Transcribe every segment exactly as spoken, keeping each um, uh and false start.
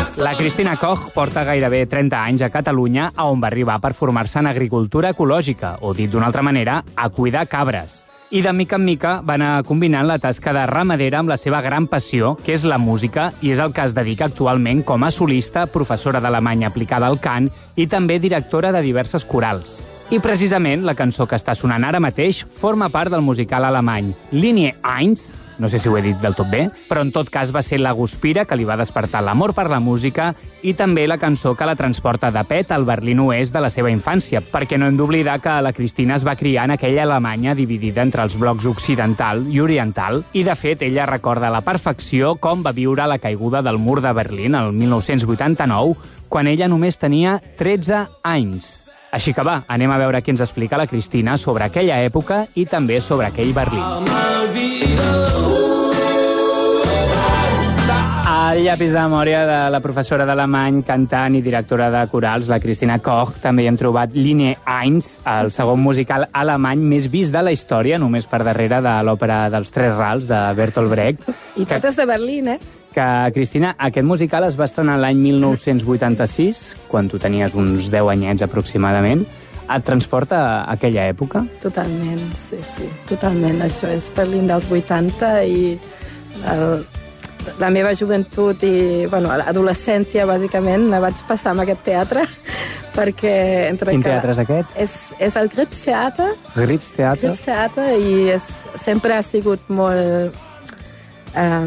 La Cristina Koch porta gairebé trenta anys a Catalunya, a on va arribar per formar-se en agricultura ecològica, o dit d'una altra manera, a cuidar cabres. I de mica en mica va anar combinant la tasca de ramadera amb la seva gran passió, que és la música, i és el que es dedica actualment com a solista, professora d'alemany aplicada al cant i també directora de diverses corals. I precisament la cançó que està sonant ara mateix forma part del musical alemany Linie eins, no sé si ho he dit del tot bé, però en tot cas va ser la guspira que li va despertar l'amor per la música i també la cançó que la transporta de pet al Berlín oest de la seva infància, perquè no hem d'oblidar que la Cristina es va criar en aquella Alemanya dividida entre els blocs occidental i oriental, i de fet ella recorda a la perfecció com va viure la caiguda del mur de Berlín el mil nou-cents vuitanta-nou, quan ella només tenia tretze anys. Així que va, anem a veure què ens explica la Cristina sobre aquella època i també sobre aquell Berlín. Al llapis de memòria de la professora d'alemany, cantant i directora de corals, la Cristina Koch, també hi hem trobat Linie eins, el segon musical alemany més vist de la història, només per darrere de l'òpera dels Tres Rals, de Bertolt Brecht. I tot és de Berlín, eh? Que, Cristina, aquest musical es va estrenar l'any mil nou-cents vuitanta-sis, quan tu tenies uns deu anyets aproximadament. Et transporta a aquella època? Totalment, sí, sí, totalment. Això és Berlín dels vuitanta i el, la meva joventut i bueno, l'adolescència, bàsicament, la vaig passar amb aquest teatre, perquè... Entre Quin que teatre és aquest? És, és el Grips Theater. Grips Theater? Grips Theater, i és, sempre ha sigut molt... Um,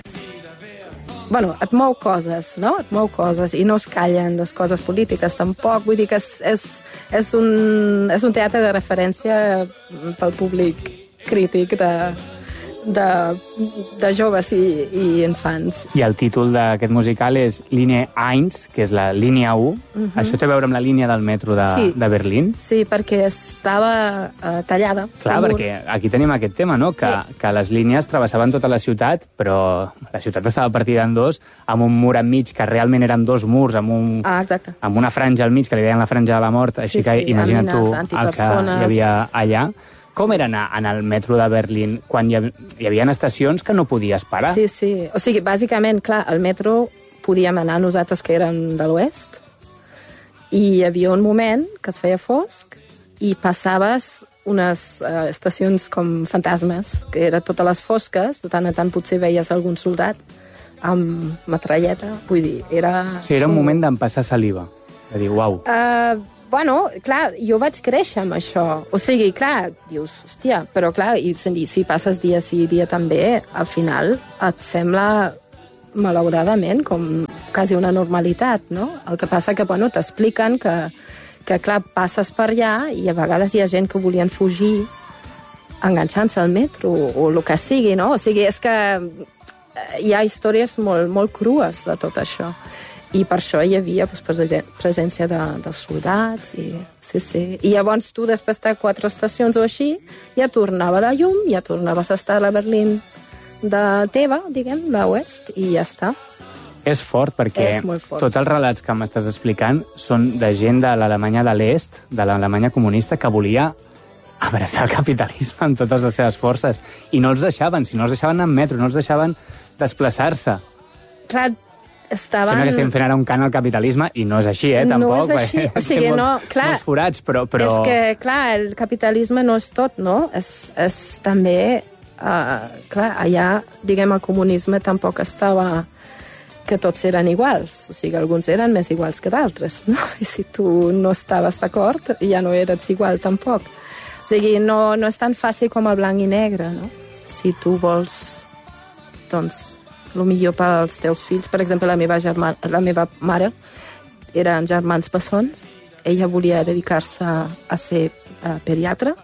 bueno, et mou coses, no? Et mou coses, i no es callen les coses polítiques, tampoc. Vull dir que és, és, és, un, és un teatre de referència pel públic crític de, de, de joves i, i infants. I el títol d'aquest musical és Linie eins, que és la línia u. Uh-huh. Això té a veure amb la línia del metro de, sí. de Berlín? Sí, perquè estava uh, tallada. Clar, perquè aquí tenim aquest tema, no? Que, sí. que les línies travessaven tota la ciutat, però la ciutat estava partida en dos, amb un mur enmig, que realment eren dos murs, amb, un, ah, exacte. amb una franja al mig, que li deien la franja de la mort, així sí, que sí, imagina't tu el que hi havia allà. Com era anar en el metro de Berlín quan hi, hi havia estacions que no podies parar? Sí, sí. O sigui, bàsicament, clar, al metro podíem anar nosaltres que érem de l'oest, i hi havia un moment que es feia fosc i passaves unes uh, estacions com fantasmes, que eren totes les fosques, de tant en tant potser veies algun soldat amb metralleta, vull dir, era... Sí, era un moment d'empassar saliva, de dir, uau. Uh, Bueno, clar, jo vaig créixer amb això. O sigui, clar, dius, hòstia, però clar, i si passes dia sí, dia també, al final et sembla, malauradament, com quasi una normalitat, no? El que passa que, bueno, t'expliquen que, que, clar, passes per allà i a vegades hi ha gent que volien fugir enganxant-se al metro o el que sigui, no? O sigui, és que hi ha històries molt, molt crues de tot això. I per això hi havia doncs, presència de, dels soldats. I, sí, sí. I llavors tu, després de quatre estacions o així, ja tornava la llum, ja tornaves a estar a la Berlín de teva, diguem, de l'oest, i ja està. És fort, perquè és molt fort. Tots els relats que m'estàs explicant són de gent de l'Alemanya de l'est, de l'Alemanya comunista, que volia abraçar el capitalisme amb totes les seves forces. I no els deixaven, si no els deixaven anar en metro, no els deixaven desplaçar-se. Clar, estaven... Sembla que estem fent ara un cant al capitalisme, i no és així, eh, tampoc. No és així, o sigui, molts, no, clar... Molts forats, però, però... És que, clar, el capitalisme no és tot, no? És, és també... Uh, clar, allà, diguem, el comunisme tampoc estava que tots eren iguals. O sigui, alguns eren més iguals que d'altres, no? I si tu no estaves d'acord, ja no eres igual tampoc. O sigui, no, no és tan fàcil com el blanc i negre, no? Si tu vols, doncs... el millor pels teus fills. Per exemple, la meva, germana, la meva mare eren germans bessons. Ella volia dedicar-se a ser uh, pediatra,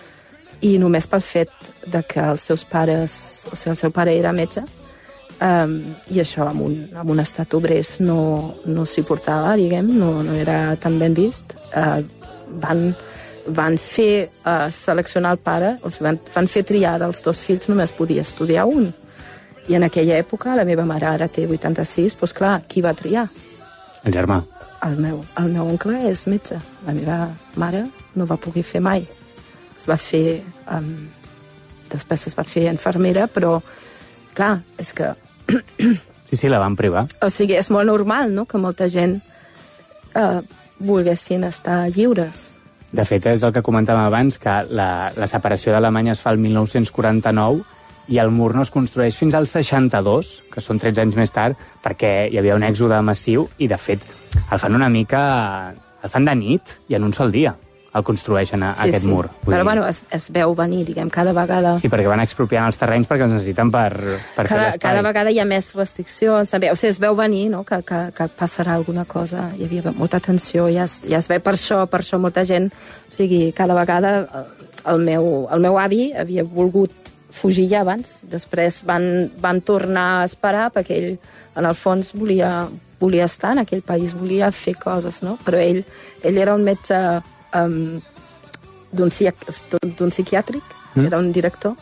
i només pel fet de que els seus pares, o sigui, el seu pare era metge, um, i això amb un, amb un estat obrers no, no s'hi portava, diguem, no, no era tan ben vist. Uh, van, van fer uh, seleccionar el pare, o sigui, van, van fer triar dels dos fills, només podia estudiar un. I en aquella època, la meva mare ara té vuitanta-sis, doncs clar, qui va triar? El germà. El meu, el meu oncle és metge. La meva mare no va poder fer mai. Es va fer... Um, després es va fer infermera, però, clar, és que... Sí, Sí, sí, la van privar. O sigui, és molt normal, no?, que molta gent eh, volguessin estar lliures. De fet, és el que comentàvem abans, que la, la separació d'Alemanya es fa el mil nou-cents quaranta-nou i el mur no es construeix fins al seixanta-dos, que són tretze anys més tard, perquè hi havia un èxode massiu i, de fet, el fan una mica... el fan de nit i en un sol dia el construeixen, a, sí, aquest sí. mur. Vull Però, dir... bueno, es, es veu venir, diguem, cada vegada... Sí, perquè van expropiant els terrenys perquè els necessiten per, per cada, fer l'espai. Cada vegada hi ha més restriccions, també. O sigui, es veu venir, no?, que, que, que passarà alguna cosa. Hi havia molta tensió, ja es, ja es ve per això, per això molta gent... O sigui, cada vegada el meu, el meu avi havia volgut fugir ja abans, després van, van tornar a esperar perquè ell, en el fons, volia, volia estar en aquell país, volia fer coses, no? Però ell, ell era un metge um, d'un psiquiàtric, mm. era un director,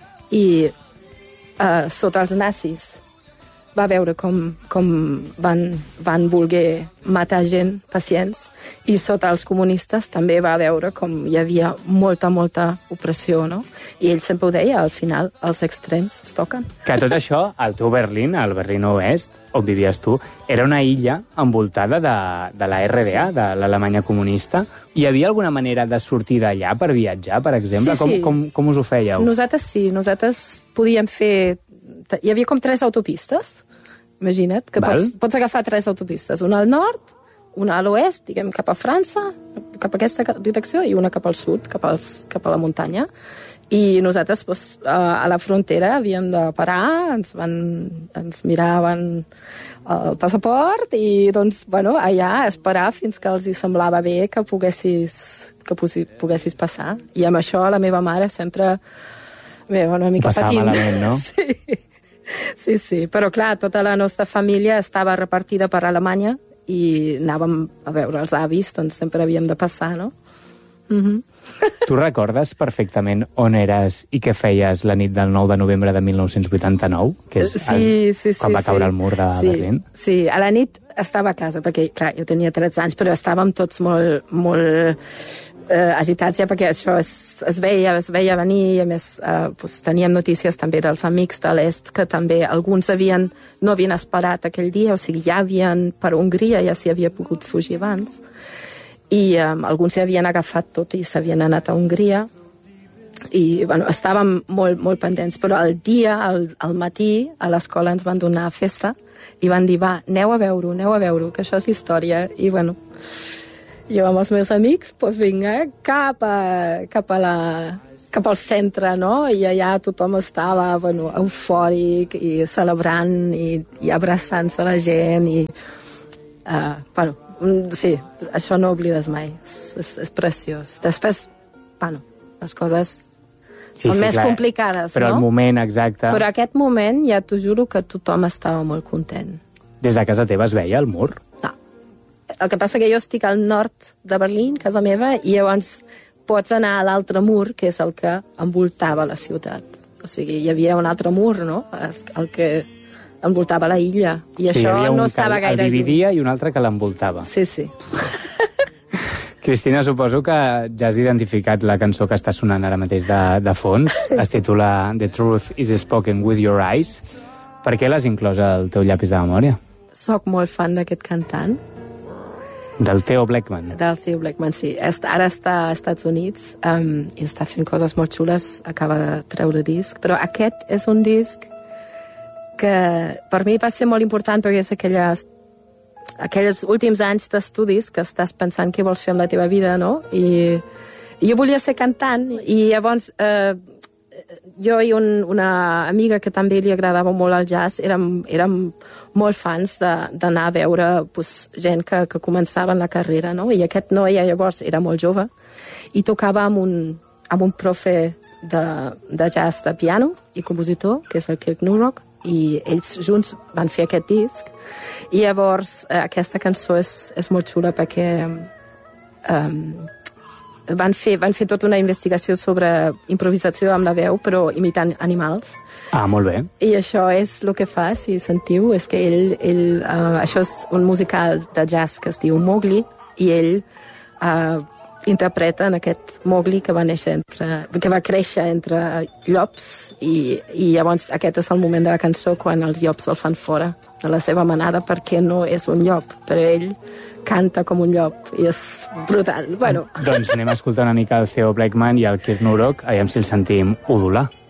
i uh, sota els nazis va veure com, com van, van voler matar gent, pacients, i sota els comunistes també va veure com hi havia molta, molta opressió, no? I ell sempre ho deia, al final els extrems es toquen. Que tot això, al teu Berlín, al Berlín Oest, on vivies tu, era una illa envoltada de, de la R D A, sí. de l'Alemanya comunista. Hi havia alguna manera de sortir d'allà per viatjar, per exemple? Sí, sí. Com, com, com us ho fèieu? Nosaltres sí, nosaltres podíem fer... Hi havia com tres autopistes, imagina't, que pots, pots agafar tres autopistes, una al nord, una a l'oest, diguem, cap a França, cap a aquesta direcció, i una cap al sud, cap, als, cap a la muntanya. I nosaltres, doncs, a la frontera havíem de parar, ens, van, ens miraven el passaport i, doncs, bueno, allà esperar fins que els hi semblava bé que poguessis, que poguessis passar. I amb això la meva mare sempre... Bé, una mica passava patint. Malament, no? Sí. Sí, sí, però clar, tota la nostra família estava repartida per Alemanya i anàvem a veure els avis, doncs sempre havíem de passar, no? Mm-hmm. Tu recordes perfectament on eres i què feies la nit del nou de novembre de mil nou-cents vuitanta-nou? Que és sí, el, sí, sí, quan va caure sí. el mur de sí, Berlín? Sí, a la nit estava a casa, perquè, clar, jo tenia tretze anys, però estàvem tots molt, molt eh, agitats ja, perquè això es, es veia, es veia venir, i a més eh, doncs, teníem notícies també dels amics de l'est, que també alguns havien, no havien esperat aquell dia, o sigui, ja havien per Hongria, ja s'hi havia pogut fugir abans, i um, alguns s'hi havien agafat tot i s'havien anat a Hongria, i bueno, estàvem molt, molt pendents, però el dia, al, al matí, a l'escola ens van donar festa i van dir, va, aneu a veure-ho, aneu a veure-ho, que això és història. I bueno, jo amb els meus amics, doncs vinga, cap, a, cap, a la, cap al centre, no? I allà tothom estava, bueno, eufòric i celebrant i, i abraçant-se la gent i, uh, bueno, sí, això no oblides mai, és, és, és preciós. Després, bueno, les coses sí, són sí, més clar, complicades, però no? Però el moment exacte... Però aquest moment, ja t'ho juro que tothom estava molt content. Des de casa teva es veia el mur? No. El que passa que jo estic al nord de Berlín, casa meva, i llavors pots anar a l'altre mur, que és el que envoltava la ciutat. O sigui, hi havia un altre mur, no?, el que envoltava la illa, i sí, això no estava gaire lluny. El dividia i un altre que l'envoltava. Sí, sí. Cristina, suposo que ja has identificat la cançó que està sonant ara mateix de, de fons. Es titula The Truth is Spoken with Your Eyes. Per què l'has inclòs al teu llapis de memòria? Soc molt fan d'aquest cantant. Del Theo Blackman? Del Theo Blackman, sí. Ara està als Estats Units um, i està fent coses molt xules, acaba de treure disc, però aquest és un disc que per mi va ser molt important perquè és aquelles, aquells últims anys d'estudis que estàs pensant què vols fer amb la teva vida, no? I, i jo volia ser cantant i llavors eh, jo i un, una amiga que també li agradava molt el jazz érem, érem molt fans d'anar a veure pues, gent que, que començava en la carrera, no? I aquest noi llavors era molt jove i tocava amb un, amb un profe de, de jazz de piano i compositor, que és el Kirk Nurrock, i ells junts van fer aquest disc i llavors eh, aquesta cançó és, és molt xula perquè um, van, fer, van fer tota una investigació sobre improvisació amb la veu però imitant animals. Ah, molt bé. I això és el que fa, si sentiu, és que ell, ell uh, això és un musical de jazz que es diu Mowgli i ell uh, interpreta en aquest Mowgli que va néixer entre, que va créixer entre llops i, i llavors aquest és el moment de la cançó quan els llops el fan fora de la seva manada perquè no és un llop, però ell canta com un llop i és brutal. Bueno. Doncs anem a escoltar una mica el Theo Blackman i el Kirk Nurok, aviam si el sentim udolar.